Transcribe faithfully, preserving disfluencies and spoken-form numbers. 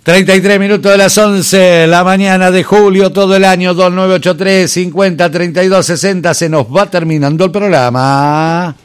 treinta y tres minutos de las once, la mañana de julio, todo el año. Dos nueve ocho tres, cincuenta, treinta y dos, sesenta. Se nos va terminando el programa.